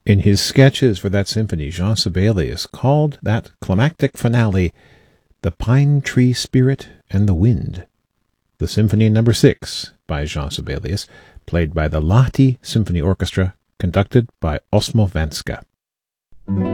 In his sketches for that symphony, Jean Sibelius called that climactic finale "The Pine Tree Spirit and the Wind." The Symphony No. 6 by Jean Sibelius, played by the Lahti Symphony Orchestra, conducted by Osmo Vanska.